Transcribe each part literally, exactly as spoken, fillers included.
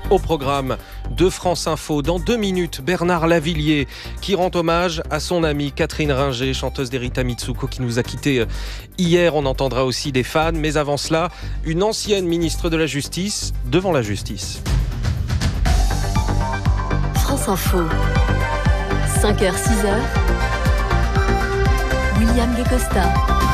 Au programme de France Info, dans deux minutes, Bernard Lavilliers qui rend hommage à son amie Catherine Ringer, chanteuse d'Erita Mitsuko qui nous a quittés hier. On entendra aussi des fans, mais avant cela, une ancienne ministre de la Justice devant la justice. France Info, cinq heures six heures, William Lecosta.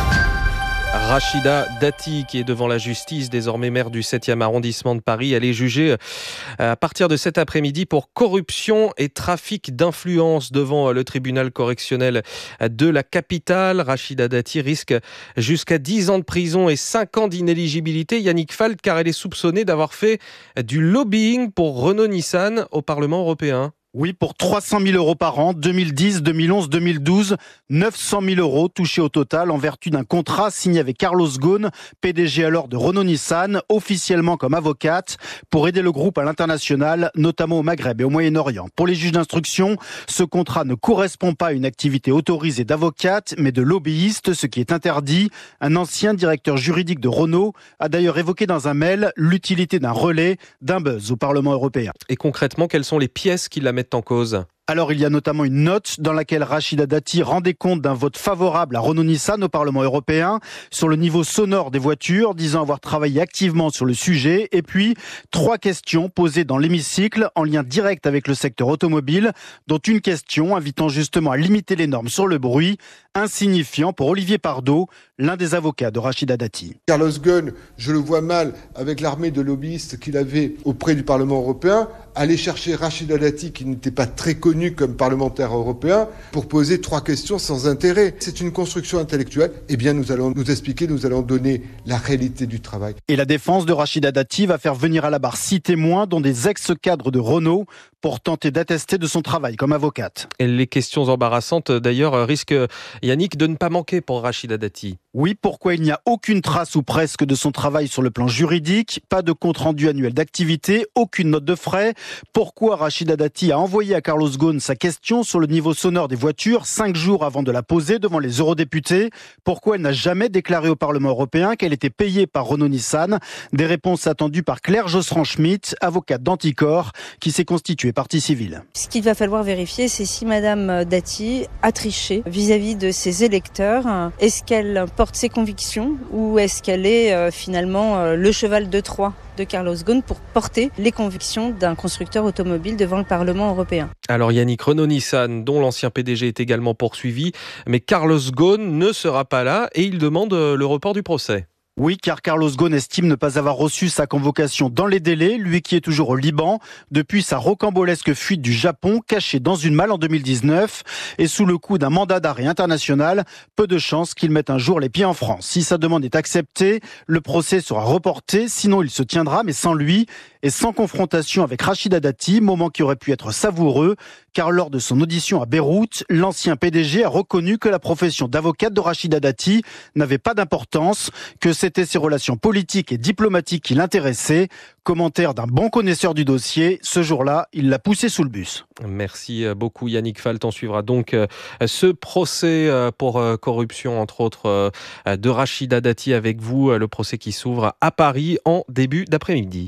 Rachida Dati, qui est devant la justice, désormais maire du septième arrondissement de Paris. Elle est jugée à partir de cet après-midi pour corruption et trafic d'influence devant le tribunal correctionnel de la capitale. Rachida Dati risque jusqu'à dix ans de prison et cinq ans d'inéligibilité. Yannick Falt, car elle est soupçonnée d'avoir fait du lobbying pour Renault-Nissan au Parlement européen. Oui, pour trois cent mille euros par an, deux mille dix, deux mille onze, deux mille douze, neuf cent mille euros touchés au total en vertu d'un contrat signé avec Carlos Ghosn, P D G alors de Renault-Nissan, officiellement comme avocate, pour aider le groupe à l'international, notamment au Maghreb et au Moyen-Orient. Pour les juges d'instruction, ce contrat ne correspond pas à une activité autorisée d'avocate, mais de lobbyiste, ce qui est interdit. Un ancien directeur juridique de Renault a d'ailleurs évoqué dans un mail l'utilité d'un relais, d'un buzz au Parlement européen. Et concrètement, quelles sont les pièces qui la mettent en cause ? Alors, il y a notamment une note dans laquelle Rachida Dati rendait compte d'un vote favorable à Renault-Nissan au Parlement européen sur le niveau sonore des voitures, disant avoir travaillé activement sur le sujet. Et puis, trois questions posées dans l'hémicycle en lien direct avec le secteur automobile, dont une question invitant justement à limiter les normes sur le bruit, insignifiant pour Olivier Pardo, l'un des avocats de Rachida Dati. Carlos Ghosn, je le vois mal, avec l'armée de lobbyistes qu'il avait auprès du Parlement européen, aller chercher Rachida Dati, qui n'était pas très connue comme parlementaire européen, pour poser trois questions sans intérêt. C'est une construction intellectuelle. Eh bien, nous allons nous expliquer, nous allons donner la réalité du travail. Et la défense de Rachida Dati va faire venir à la barre six témoins, dont des ex-cadres de Renault, pour tenter d'attester de son travail comme avocate. Et les questions embarrassantes, d'ailleurs, risquent, Yannick, de ne pas manquer pour Rachida Dati. Oui, pourquoi il n'y a aucune trace ou presque de son travail sur le plan juridique, pas de compte-rendu annuel d'activité, aucune note de frais. Pourquoi Rachida Dati a envoyé à Carlos Ghosn sa question sur le niveau sonore des voitures cinq jours avant de la poser devant les eurodéputés? Pourquoi elle n'a jamais déclaré au Parlement européen qu'elle était payée par Renault-Nissan? Des réponses attendues par Claire Josserand-Schmitt, avocate d'Anticor, qui s'est constituée partie civile. Ce qu'il va falloir vérifier, c'est si Madame Dati a triché vis-à-vis de ses électeurs. Est-ce qu'elle porte ses convictions ou est-ce qu'elle est euh, finalement euh, le cheval de Troie de Carlos Ghosn pour porter les convictions d'un constructeur automobile devant le Parlement européen? Alors Yannick, Renault-Nissan, dont l'ancien P D G est également poursuivi, mais Carlos Ghosn ne sera pas là et il demande le report du procès. Oui, car Carlos Ghosn estime ne pas avoir reçu sa convocation dans les délais, lui qui est toujours au Liban, depuis sa rocambolesque fuite du Japon, cachée dans une malle en deux mille dix-neuf, et sous le coup d'un mandat d'arrêt international, peu de chances qu'il mette un jour les pieds en France. Si sa demande est acceptée, le procès sera reporté, sinon il se tiendra, mais sans lui, et sans confrontation avec Rachida Dati, moment qui aurait pu être savoureux, car lors de son audition à Beyrouth, l'ancien P D G a reconnu que la profession d'avocate de Rachida Dati n'avait pas d'importance, que c'était ses relations politiques et diplomatiques qui l'intéressaient. Commentaire d'un bon connaisseur du dossier, ce jour-là, il l'a poussé sous le bus. Merci beaucoup Yannick Falt. On suivra donc ce procès pour corruption, entre autres, de Rachida Dati avec vous, le procès qui s'ouvre à Paris en début d'après-midi.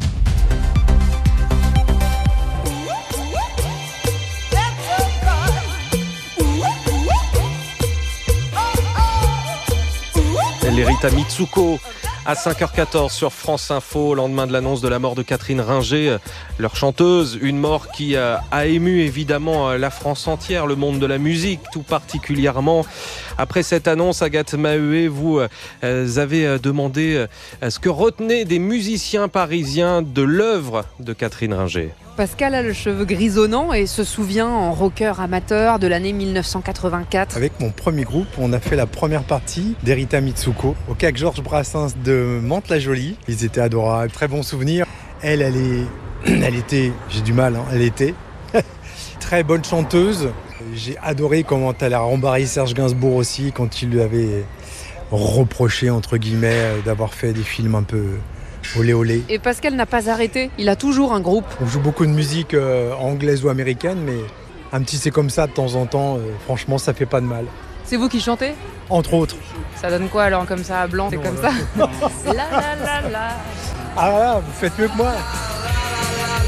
L'Erita Mitsuko à cinq heures quatorze sur France Info, au lendemain de l'annonce de la mort de Catherine Ringer, leur chanteuse, une mort qui a ému évidemment la France entière, le monde de la musique tout particulièrement. Après cette annonce, Agathe Maheué, vous avez demandé ce que retenaient des musiciens parisiens de l'œuvre de Catherine Ringer. Pascal a le cheveu grisonnant et se souvient en rocker amateur de l'année mille neuf cent quatre-vingt-quatre. Avec mon premier groupe, on a fait la première partie d'Erita Mitsuko au C A C Georges Brassens de Mantes-la-Jolie. Ils étaient adorables, très bons souvenirs. Elle, elle, est... elle était, j'ai du mal, hein, elle était très bonne chanteuse. J'ai adoré comment elle a rembarré Serge Gainsbourg aussi quand il lui avait reproché, entre guillemets, d'avoir fait des films un peu... olé olé. Et Pascal n'a pas arrêté, il a toujours un groupe. On joue beaucoup de musique euh, anglaise ou américaine, mais un petit c'est comme ça de temps en temps, euh, franchement ça fait pas de mal. C'est vous qui chantez ? Entre autres. Ça donne quoi alors comme ça à blanc ? C'est comme ça. La la la la. Ah là, vous faites mieux que moi.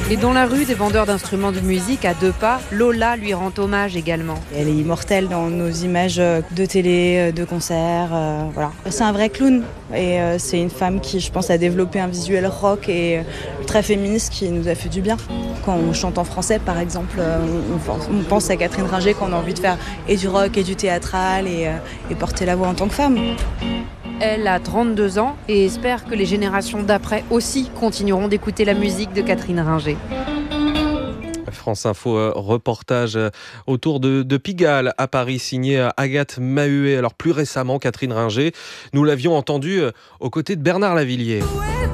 Et dans la rue des vendeurs d'instruments de musique, à deux pas, Lola lui rend hommage également. Elle est immortelle dans nos images de télé, de concerts, euh, voilà. C'est un vrai clown et euh, c'est une femme qui, je pense, a développé un visuel rock et euh, très féministe qui nous a fait du bien. Quand on chante en français, par exemple, euh, on, on pense à Catherine Ringer qu'on a envie de faire et du rock et du théâtral et, euh, et porter la voix en tant que femme. Elle a trente-deux ans et espère que les générations d'après aussi continueront d'écouter la musique de Catherine Ringer. France Info, euh, reportage euh, autour de, de Pigalle à Paris, signé euh, Agathe Mahuet. Alors plus récemment, Catherine Ringer, nous l'avions entendue euh, aux côtés de Bernard Lavilliers.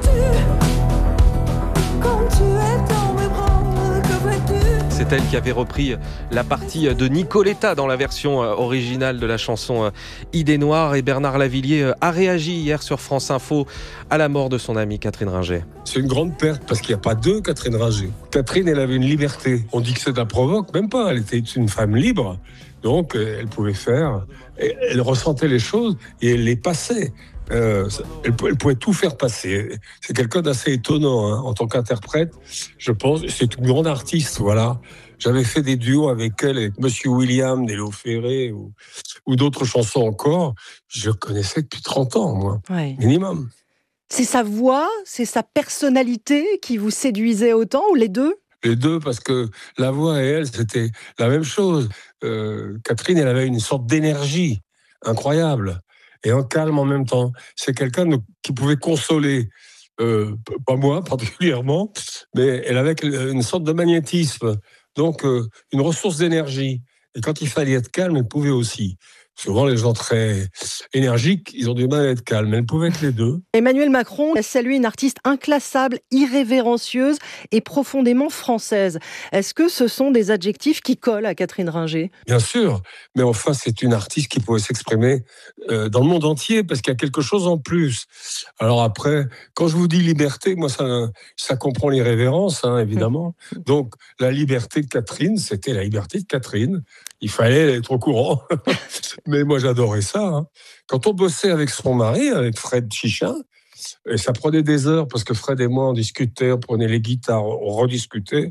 C'est elle qui avait repris la partie de Nicoletta dans la version originale de la chanson Idée Noire. Et Bernard Lavilliers a réagi hier sur France Info à la mort de son amie Catherine Ringer. C'est une grande perte parce qu'il n'y a pas deux Catherine Ringer. Catherine, elle avait une liberté. On dit que c'est un provoque, même pas. Elle était une femme libre. Donc, elle pouvait faire. Elle ressentait les choses et elle les passait. Euh, elle, elle pouvait tout faire passer. C'est quelqu'un d'assez étonnant hein, en tant qu'interprète. Je pense, c'est une grande artiste. Voilà. J'avais fait des duos avec elle, avec Monsieur William, Nélo Ferré ou, ou d'autres chansons encore. Je connaissais depuis trente ans, moi, ouais. Minimum. C'est sa voix, c'est sa personnalité qui vous séduisait autant ou les deux ? Les deux, parce que la voix et elle, c'était la même chose. Euh, Catherine, elle avait une sorte d'énergie incroyable. Et un calme en même temps. C'est quelqu'un de, qui pouvait consoler, euh, pas moi particulièrement, mais elle avait une sorte de magnétisme, donc euh, une ressource d'énergie. Et quand il fallait être calme, elle pouvait aussi. Souvent, les gens très énergiques, ils ont du mal à être calmes. Elle pouvait être les deux. Emmanuel Macron a salué une artiste inclassable, irrévérencieuse et profondément française. Est-ce que ce sont des adjectifs qui collent à Catherine Ringer ? Bien sûr, mais enfin, c'est une artiste qui pouvait s'exprimer euh, dans le monde entier, parce qu'il y a quelque chose en plus. Alors après, quand je vous dis liberté, moi, ça, ça comprend l'irrévérence, hein, évidemment. Donc, la liberté de Catherine, c'était la liberté de Catherine. Il fallait être au courant. Mais moi, j'adorais ça. Hein. Quand on bossait avec son mari, avec Fred Chichin, et ça prenait des heures, parce que Fred et moi, on discutait, on prenait les guitares, on rediscutait.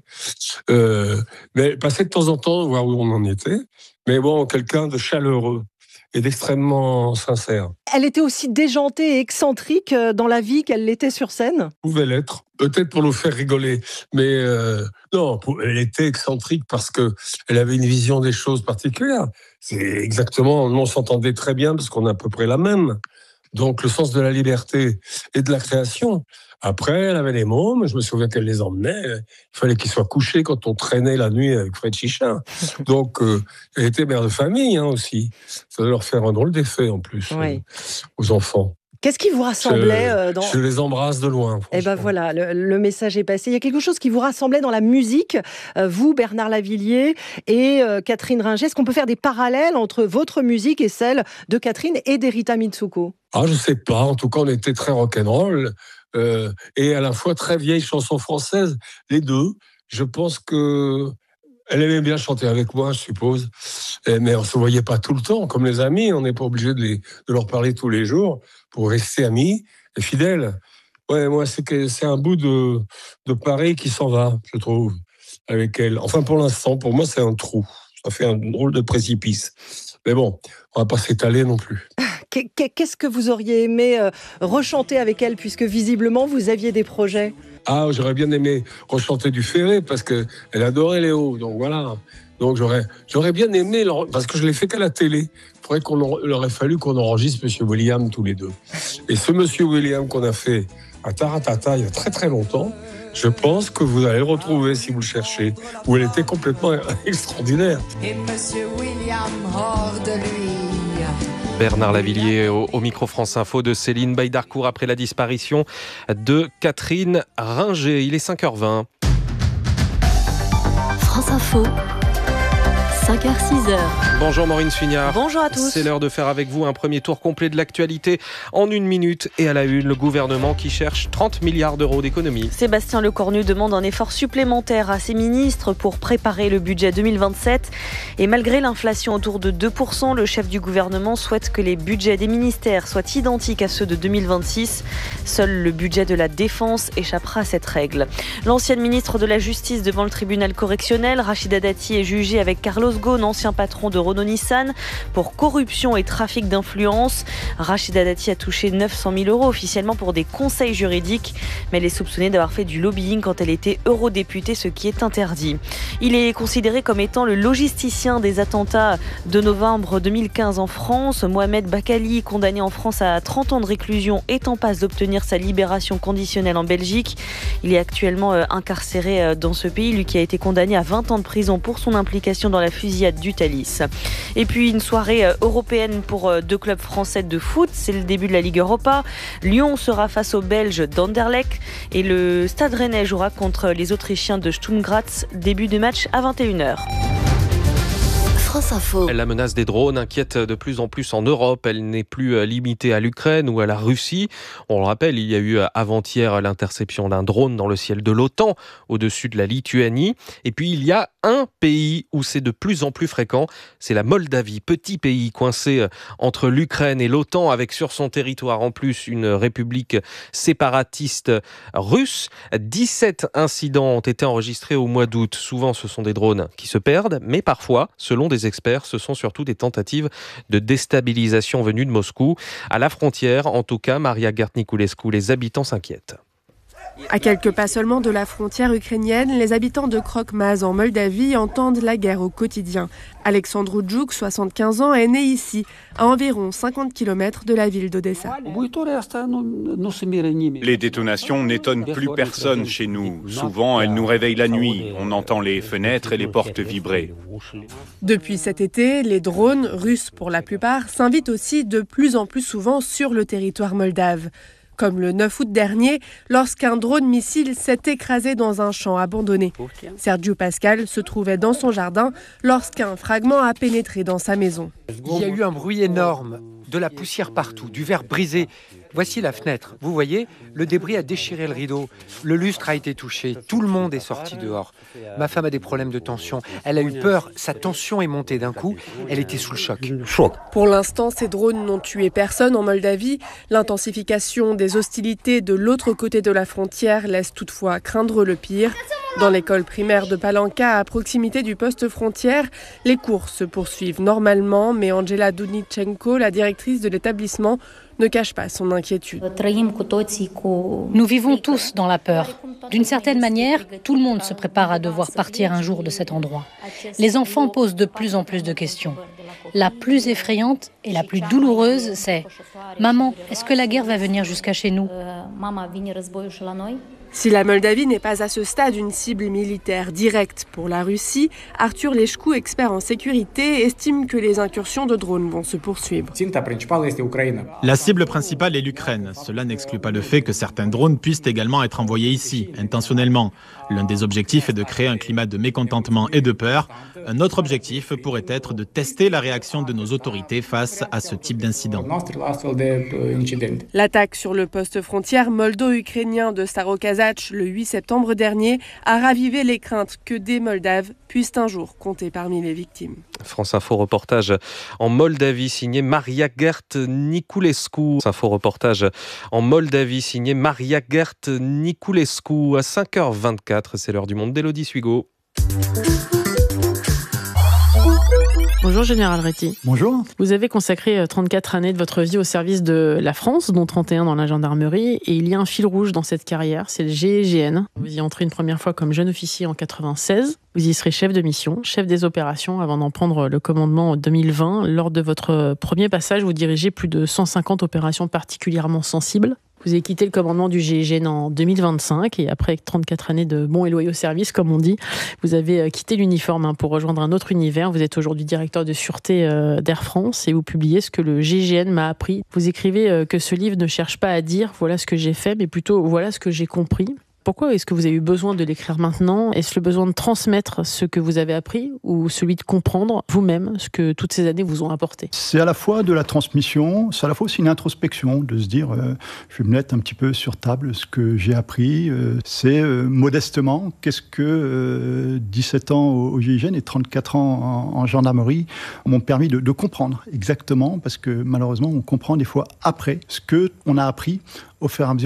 Euh, mais passait de temps en temps, voir où on en était. Mais bon, quelqu'un de chaleureux et d'extrêmement sincère. Elle était aussi déjantée et excentrique dans la vie qu'elle l'était sur scène ? Pouvait l'être, peut-être pour nous faire rigoler, mais euh, non, elle était excentrique parce que elle avait une vision des choses particulière. C'est exactement, on s'entendait très bien parce qu'on a à peu près la même. Donc le sens de la liberté et de la création. Après, elle avait les mômes, je me souviens qu'elle les emmenait. Il fallait qu'ils soient couchés quand on traînait la nuit avec Fred Chichin. Donc, euh, elle était mère de famille hein, aussi. Ça doit leur faire un drôle d'effet en plus oui. euh, aux enfants. Qu'est-ce qui vous rassemblait je, euh, dans... je les embrasse de loin. Eh ben voilà, le, le message est passé. Il y a quelque chose qui vous rassemblait dans la musique, euh, vous, Bernard Lavilliers et euh, Catherine Ringer. Est-ce qu'on peut faire des parallèles entre votre musique et celle de Catherine et d'Erita Mitsuko ? Ah, je sais pas. En tout cas, on était très rock'n'roll euh, et à la fois très vieille chanson française. Les deux. Je pense que elle aimait bien chanter avec moi, je suppose. Mais on se voyait pas tout le temps, comme les amis. On n'est pas obligé de, les, de leur parler tous les jours pour rester amis et fidèles. Ouais, moi, c'est, que, c'est un bout de, de Paris qui s'en va, je trouve, avec elle. Enfin, pour l'instant, pour moi, c'est un trou. Ça fait un drôle de précipice. Mais bon, on va pas s'étaler non plus. Qu'est-ce que vous auriez aimé rechanter avec elle, puisque visiblement, vous aviez des projets ? Ah, j'aurais bien aimé rechanter du Ferré, parce qu'elle adorait Léo, donc voilà. Donc j'aurais, j'aurais bien aimé, parce que je l'ai fait qu'à la télé. Il faudrait qu'on, il aurait fallu qu'on enregistre Monsieur William tous les deux. Et ce Monsieur William qu'on a fait à Taratata il y a très très longtemps, je pense que vous allez le retrouver si vous le cherchez, où elle était complètement extraordinaire. Et Monsieur William hors de lui. Bernard Lavilliers au, au micro France Info de Céline Baïdarcourt après la disparition de Catherine Ringer. Il est cinq heures vingt. France Info, cinq heures six heures. Bonjour Maureen Sfignard. Bonjour à tous. C'est l'heure de faire avec vous un premier tour complet de l'actualité en une minute. Et à la une, le gouvernement qui cherche trente milliards d'euros d'économies. Sébastien Lecornu demande un effort supplémentaire à ses ministres pour préparer le budget deux mille vingt-sept. Et malgré l'inflation autour de deux pour cent, le chef du gouvernement souhaite que les budgets des ministères soient identiques à ceux de deux mille vingt-six. Seul le budget de la défense échappera à cette règle. L'ancienne ministre de la Justice devant le tribunal correctionnel, Rachida Dati, est jugée avec Carlos Ghosn, ancien patron de Renault-Nissan, pour corruption et trafic d'influence. Rachida Dati a touché neuf cent mille euros officiellement pour des conseils juridiques, mais elle est soupçonnée d'avoir fait du lobbying quand elle était eurodéputée, ce qui est interdit. Il est considéré comme étant le logisticien des attentats de novembre deux mille quinze en France. Mohamed Bakali, condamné en France à trente ans de réclusion, est en passe d'obtenir sa libération conditionnelle en Belgique. Il est actuellement incarcéré dans ce pays, lui qui a été condamné à vingt ans de prison pour son implication dans la fusillade du Thalys. Et puis une soirée européenne pour deux clubs français de foot. C'est le début de la Ligue Europa. Lyon sera face aux Belges d'Anderlecht et le Stade Rennais jouera contre les Autrichiens de Sturm Graz. Début de match à vingt et une heures. France Info. La menace des drones inquiète de plus en plus en Europe. Elle n'est plus limitée à l'Ukraine ou à la Russie. On le rappelle, il y a eu avant-hier l'interception d'un drone dans le ciel de l'OTAN au-dessus de la Lituanie. Et puis il y a un pays où c'est de plus en plus fréquent, c'est la Moldavie. Petit pays coincé entre l'Ukraine et l'OTAN, avec sur son territoire en plus une république séparatiste russe. dix-sept incidents ont été enregistrés au mois d'août. Souvent ce sont des drones qui se perdent, mais parfois, selon des experts, ce sont surtout des tentatives de déstabilisation venues de Moscou. À la frontière, en tout cas, Maria Gert-Niculescu, les habitants s'inquiètent. À quelques pas seulement de la frontière ukrainienne, les habitants de Krok-Maz en Moldavie entendent la guerre au quotidien. Alexandre Djouk, soixante-quinze ans, est né ici, à environ cinquante kilomètres de la ville d'Odessa. Les détonations n'étonnent plus personne chez nous. Souvent, elles nous réveillent la nuit. On entend les fenêtres et les portes vibrer. Depuis cet été, les drones, russes pour la plupart, s'invitent aussi de plus en plus souvent sur le territoire moldave. Comme le neuf août dernier, lorsqu'un drone missile s'est écrasé dans un champ abandonné. Sergio Pascal se trouvait dans son jardin lorsqu'un fragment a pénétré dans sa maison. Il y a eu un bruit énorme, de la poussière partout, du verre brisé. Voici la fenêtre. Vous voyez, le débris a déchiré le rideau. Le lustre a été touché. Tout le monde est sorti dehors. Ma femme a des problèmes de tension. Elle a eu peur. Sa tension est montée d'un coup. Elle était sous le choc. Pour l'instant, ces drones n'ont tué personne en Moldavie. L'intensification des hostilités de l'autre côté de la frontière laisse toutefois craindre le pire. Dans l'école primaire de Palanca, à proximité du poste frontière, les cours se poursuivent normalement, mais Angela Dunichenko, la directrice de l'établissement, ne cache pas son inquiétude. Nous vivons tous dans la peur. D'une certaine manière, tout le monde se prépare à devoir partir un jour de cet endroit. Les enfants posent de plus en plus de questions. La plus effrayante et la plus douloureuse, c'est « Maman, est-ce que la guerre va venir jusqu'à chez nous ?» Si la Moldavie n'est pas à ce stade une cible militaire directe pour la Russie, Arthur Leșcu, expert en sécurité, estime que les incursions de drones vont se poursuivre. La cible principale est l'Ukraine. Cela n'exclut pas le fait que certains drones puissent également être envoyés ici, intentionnellement. L'un des objectifs est de créer un climat de mécontentement et de peur. Un autre objectif pourrait être de tester la réaction de nos autorités face à ce type d'incident. L'attaque sur le poste frontière moldo-ukrainien de Starokazach le huit septembre dernier a ravivé les craintes que des Moldaves puissent un jour compter parmi les victimes. France Info reportage en Moldavie signé Maria Gert-Niculescu. Info reportage en Moldavie signé Maria Gert-Niculescu à cinq heures vingt-quatre. C'est l'heure du monde d'Élodie Suigo. Bonjour Général Réty. Bonjour. Vous avez consacré trente-quatre années de votre vie au service de la France, dont trente et un dans la gendarmerie, et il y a un fil rouge dans cette carrière, c'est le G I G N. Vous y entrez une première fois comme jeune officier en quatre-vingt-seize. Vous y serez chef de mission, chef des opérations avant d'en prendre le commandement en deux mille vingt. Lors de votre premier passage, vous dirigez plus de cent cinquante opérations particulièrement sensibles. Vous avez quitté le commandement du G I G N en deux mille vingt-cinq et après trente-quatre années de bons et loyaux services, comme on dit, vous avez quitté l'uniforme pour rejoindre un autre univers. Vous êtes aujourd'hui directeur de sûreté d'Air France et vous publiez ce que le G I G N m'a appris. Vous écrivez que ce livre ne cherche pas à dire « voilà ce que j'ai fait », mais plutôt « voilà ce que j'ai compris ». Pourquoi est-ce que vous avez eu besoin de l'écrire maintenant ? Est-ce le besoin de transmettre ce que vous avez appris ou celui de comprendre vous-même ce que toutes ces années vous ont apporté ? C'est à la fois de la transmission, c'est à la fois aussi une introspection, de se dire euh, je vais me mettre un petit peu sur table ce que j'ai appris. Euh, c'est euh, modestement, qu'est-ce que euh, dix-sept ans au, au G I G N et trente-quatre ans en, en gendarmerie m'ont permis de, de comprendre exactement, parce que malheureusement on comprend des fois après ce qu'on a appris au fur et à mesure